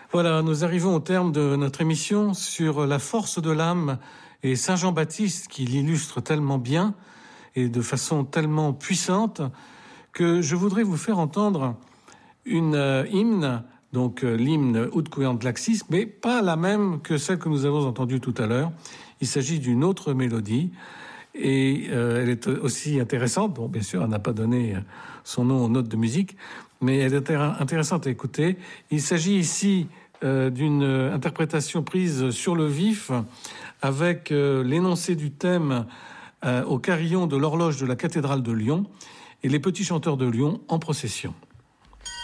Voilà, nous arrivons au terme de notre émission sur la force de l'âme et Saint Jean-Baptiste qui l'illustre tellement bien et de façon tellement puissante que je voudrais vous faire entendre une hymne, donc l'hymne Ut Coeant Laxis, mais pas la même que celle que nous avons entendue tout à l'heure. Il s'agit d'une autre mélodie et elle est aussi intéressante. Bon, bien sûr, elle n'a pas donné son nom aux notes de musique, mais elle est intéressante à écouter. Il s'agit ici d'une interprétation prise sur le vif avec l'énoncé du thème au carillon de l'horloge de la cathédrale de Lyon et les petits chanteurs de Lyon en procession.